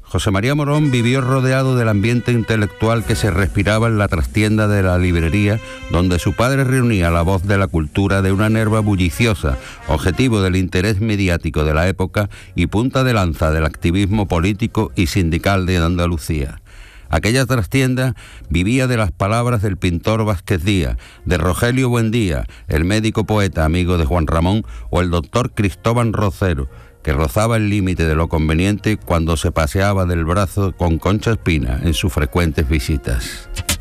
José María Morón vivió rodeado del ambiente intelectual que se respiraba en la trastienda de la librería, donde su padre reunía la voz de la cultura de una nerva bulliciosa, objetivo del interés mediático de la época y punta de lanza del activismo político y sindical de Andalucía. Aquella trastienda vivía de las palabras del pintor Vázquez Díaz, de Rogelio Buendía, el médico poeta amigo de Juan Ramón, o el doctor Cristóbal Rocero, que rozaba el límite de lo conveniente cuando se paseaba del brazo con Concha Espina en sus frecuentes visitas.